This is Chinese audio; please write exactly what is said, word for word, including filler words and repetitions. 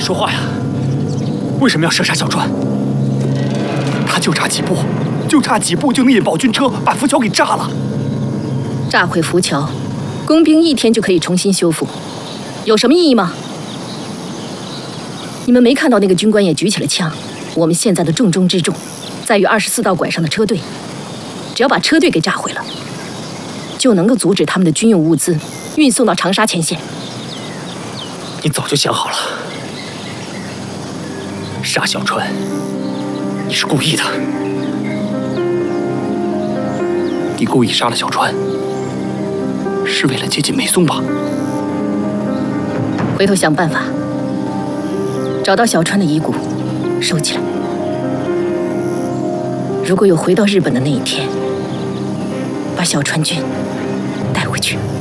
说话呀！为什么要射杀小川？他就差几步，就差几步就能引宝军车把浮桥给炸了。 炸毁浮桥，工兵一天就可以重新修复，有什么意义吗？你们没看到那个军官也举起了枪？我们现在的重中之重，在于二十四道拐上的车队。只要把车队给炸毁了，就能够阻止他们的军用物资运送到长沙前线。 你早就想好了，杀小川，你是故意的。你故意杀了小川，是为了接近梅松吧？ 回头想办法，找到小川的遗骨，收起来。如果有回到日本的那一天，把小川君带回去。